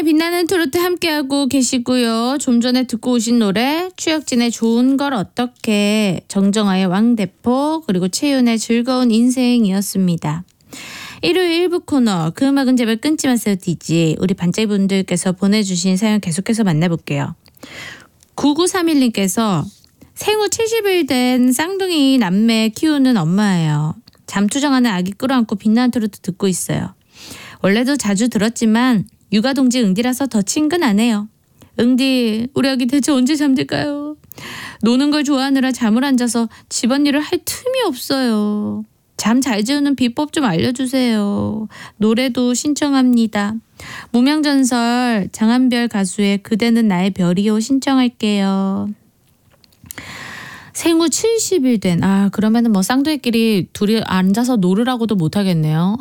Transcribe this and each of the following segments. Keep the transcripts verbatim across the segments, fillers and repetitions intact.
빛나는 트로트 함께하고 계시고요. 좀 전에 듣고 오신 노래 추혁진의 좋은 걸 어떻게, 정정아의 왕대포, 그리고 채윤의 즐거운 인생이었습니다. 일요일 일부 코너 그 음악은 제발 끊지 마세요 디지. 우리 반짝이분들께서 보내주신 사연 계속해서 만나볼게요. 구구삼일님께서 생후 칠십 일 된 쌍둥이 남매 키우는 엄마예요. 잠투정하는 아기 끌어안고 빛나는 트로트 듣고 있어요. 원래도 자주 들었지만 육아동지 응디라서 더 친근하네요. 응디, 우리 아기 대체 언제 잠들까요? 노는 걸 좋아하느라 잠을 안 자서 집안일을 할 틈이 없어요. 잠 잘 재우는 비법 좀 알려주세요. 노래도 신청합니다. 무명전설 장한별 가수의 그대는 나의 별이요 신청할게요. 생후 칠십 일 된, 아 그러면은 뭐 쌍둥이끼리 둘이 앉아서 노르라고도 못하겠네요.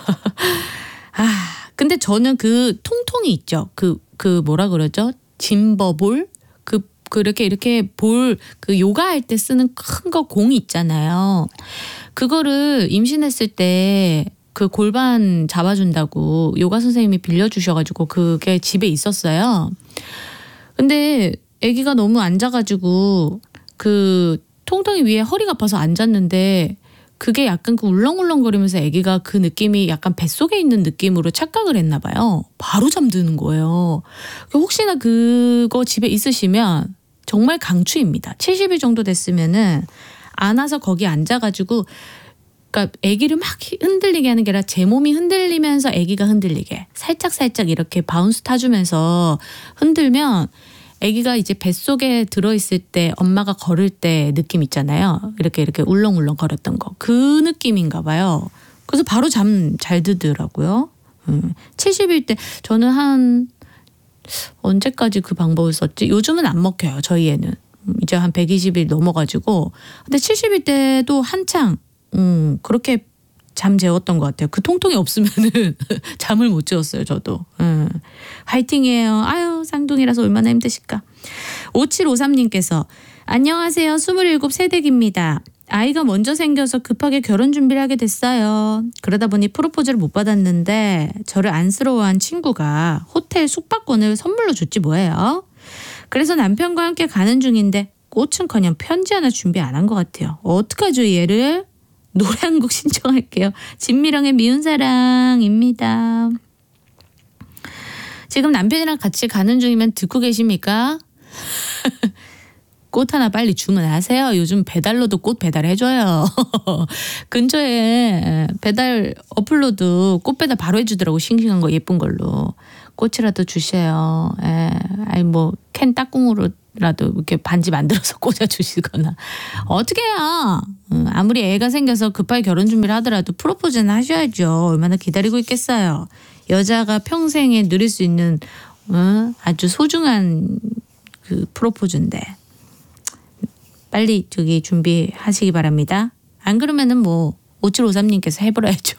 아 근데 저는 그 통통이 있죠. 그, 그 뭐라 그러죠? 짐버볼? 그, 그렇게 이렇게 볼, 그 요가할 때 쓰는 큰 거 공이 있잖아요. 그거를 임신했을 때 그 골반 잡아준다고 요가 선생님이 빌려주셔가지고 그게 집에 있었어요. 근데 아기가 너무 앉아가지고 그 통통이 위에 허리가 아파서 앉았는데 그게 약간 그 울렁울렁거리면서 아기가 그 느낌이 약간 뱃속에 있는 느낌으로 착각을 했나 봐요. 바로 잠드는 거예요. 혹시나 그거 집에 있으시면 정말 강추입니다. 칠십 일 정도 됐으면은 안아서 거기 앉아가지고 그러니까 아기를 막 흔들리게 하는 게 아니라 제 몸이 흔들리면서 아기가 흔들리게 살짝살짝 이렇게 바운스 타주면서 흔들면 아기가 이제 뱃속에 들어있을 때 엄마가 걸을 때 느낌 있잖아요. 이렇게 이렇게 울렁울렁 걸었던 거. 그 느낌인가 봐요. 그래서 바로 잠 잘 드더라고요. 음. 칠십 일 때 저는 한 언제까지 그 방법을 썼지? 요즘은 안 먹혀요. 저희 애는. 이제 한 백이십 일 넘어가지고. 근데 칠십 일 때도 한창 음, 그렇게 잠 재웠던 것 같아요. 그 통통이 없으면은 잠을 못 재웠어요, 저도. 음. 화이팅이에요. 아유, 쌍둥이라서 얼마나 힘드실까. 오칠오삼님께서 안녕하세요. 스물일곱 새댁입니다. 아이가 먼저 생겨서 급하게 결혼 준비를 하게 됐어요. 그러다 보니 프로포즈를 못 받았는데 저를 안쓰러워한 친구가 호텔 숙박권을 선물로 줬지 뭐예요. 그래서 남편과 함께 가는 중인데 꽃은커녕 편지 하나 준비 안 한 것 같아요. 어떡하죠, 얘를? 노래 한 곡 신청할게요. 진미령의 미운 사랑입니다. 지금 남편이랑 같이 가는 중이면 듣고 계십니까? 꽃 하나 빨리 주문하세요. 요즘 배달로도 꽃 배달해줘요. 근처에 배달 어플로도 꽃 배달 바로 해주더라고. 싱싱한 거 예쁜 걸로. 꽃이라도 주세요. 예. 아니 뭐 캔 딱꿍으로라도 이렇게 반지 만들어서 꽂아주시거나. 어떻게 해요. 아무리 애가 생겨서 급하게 결혼 준비를 하더라도 프로포즈는 하셔야죠. 얼마나 기다리고 있겠어요. 여자가 평생에 누릴 수 있는 어? 아주 소중한 그 프로포즈인데. 빨리 저기 준비하시기 바랍니다. 안 그러면은 뭐 오칠오삼님께서 해버려야죠.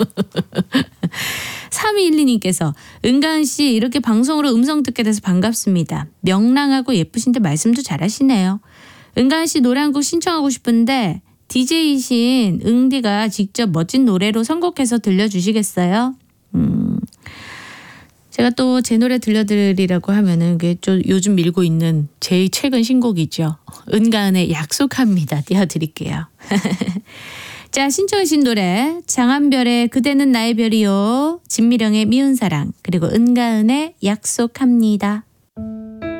삼이일이님께서 은가은 씨 이렇게 방송으로 음성 듣게 돼서 반갑습니다. 명랑하고 예쁘신데 말씀도 잘하시네요. 은가은 씨 노래 한 곡 신청하고 싶은데 디제이신 응디가 직접 멋진 노래로 선곡해서 들려주시겠어요? 음, 제가 또 제 노래 들려드리라고 하면은 그게 좀 요즘 밀고 있는 제일 최근 신곡이죠. 은가은의 약속합니다. 띄워드릴게요. 자, 신청하신 노래 장한별의 그대는 나의 별이요, 진미령의 미운 사랑, 그리고 은가은의 약속합니다.